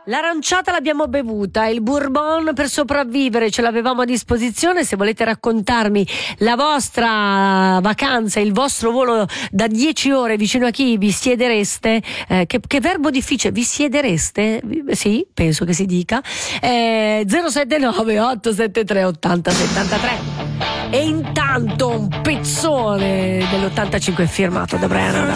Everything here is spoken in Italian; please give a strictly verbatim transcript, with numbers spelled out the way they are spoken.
L'aranciata l'abbiamo bevuta, il bourbon per sopravvivere ce l'avevamo a disposizione. Se volete raccontarmi la vostra vacanza, il vostro volo da dieci ore vicino a chi vi siedereste, eh, che, che verbo difficile, vi siedereste? Sì, penso che si dica. Eh, zero sette nove otto sette tre otto zero sette tre. E intanto un pezzone dell'ottantacinque firmato da Brian Adams.